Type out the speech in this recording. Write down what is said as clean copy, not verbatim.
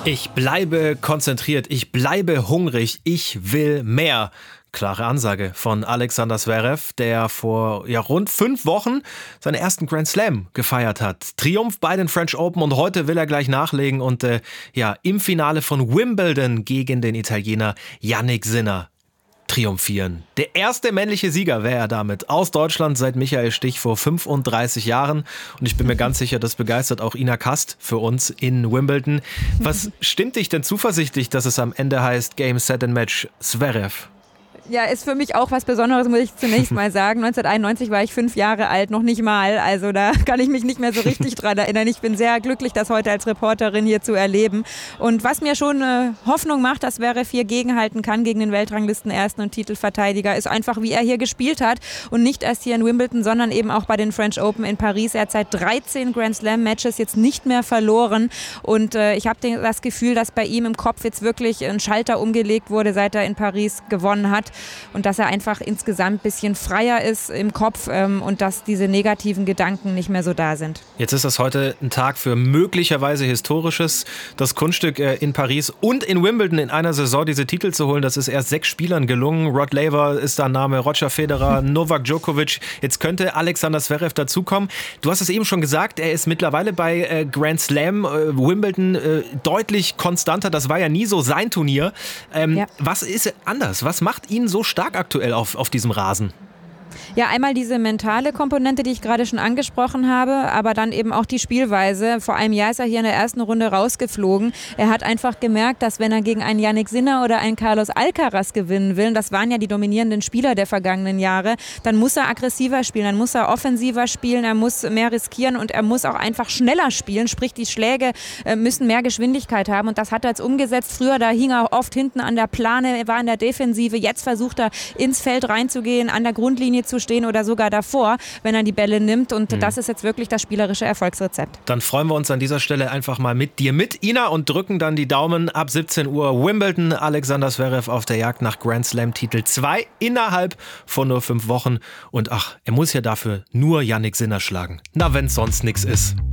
Ich bleibe konzentriert, ich bleibe hungrig, ich will mehr. Klare Ansage von Alexander Zverev, der vor rund 5 Wochen seinen ersten Grand Slam gefeiert hat. Triumph bei den French Open und heute will er gleich nachlegen und im Finale von Wimbledon gegen den Italiener Jannik Sinner triumphieren. Der erste männliche Sieger wäre er damit aus Deutschland seit Michael Stich vor 35 Jahren. Und ich bin mir ganz sicher, das begeistert auch Ina Kast für uns in Wimbledon. Was stimmt dich denn zuversichtlich, dass es am Ende heißt Game, Set and Match Zverev? Ja, ist für mich auch was Besonderes, muss ich zunächst mal sagen. 1991 war ich 5 Jahre alt, noch nicht mal. Also da kann ich mich nicht mehr so richtig dran erinnern. Ich bin sehr glücklich, das heute als Reporterin hier zu erleben. Und was mir schon Hoffnung macht, dass Zverev hier gegenhalten kann gegen den Weltranglisten-Ersten und Titelverteidiger, ist einfach, wie er hier gespielt hat. Und nicht erst hier in Wimbledon, sondern eben auch bei den French Open in Paris. Er hat seit 13 Grand Slam-Matches jetzt nicht mehr verloren. Und ich habe das Gefühl, dass bei ihm im Kopf jetzt wirklich ein Schalter umgelegt wurde, seit er in Paris gewonnen hat. Und dass er einfach insgesamt ein bisschen freier ist im Kopf und dass diese negativen Gedanken nicht mehr so da sind. Jetzt ist das heute ein Tag für möglicherweise Historisches. Das Kunststück in Paris und in Wimbledon in einer Saison diese Titel zu holen, das ist erst 6 Spielern gelungen. Rod Laver ist da ein Name, Roger Federer, Novak Djokovic. Jetzt könnte Alexander Zverev dazukommen. Du hast es eben schon gesagt, er ist mittlerweile bei Grand Slam Wimbledon deutlich konstanter. Das war ja nie so sein Turnier. Was ist anders? Was macht ihn so stark aktuell auf diesem Rasen? Ja, einmal diese mentale Komponente, die ich gerade schon angesprochen habe, aber dann eben auch die Spielweise. Vor einem Jahr ist er hier in der ersten Runde rausgeflogen. Er hat einfach gemerkt, dass wenn er gegen einen Jannik Sinner oder einen Carlos Alcaraz gewinnen will, das waren ja die dominierenden Spieler der vergangenen Jahre, dann muss er aggressiver spielen, dann muss er offensiver spielen, er muss mehr riskieren und er muss auch einfach schneller spielen, sprich die Schläge müssen mehr Geschwindigkeit haben und das hat er jetzt umgesetzt. Früher, da hing er oft hinten an der Plane, er war in der Defensive, jetzt versucht er ins Feld reinzugehen, an der Grundlinie zu stehen oder sogar davor, wenn er die Bälle nimmt. Und das ist jetzt wirklich das spielerische Erfolgsrezept. Dann freuen wir uns an dieser Stelle einfach mal mit dir mit, Ina, und drücken dann die Daumen. Ab 17 Uhr Wimbledon, Alexander Zverev auf der Jagd nach Grand Slam Titel 2 innerhalb von nur 5 Wochen. Und er muss ja dafür nur Jannik Sinner schlagen. Na, wenn's sonst nix ist.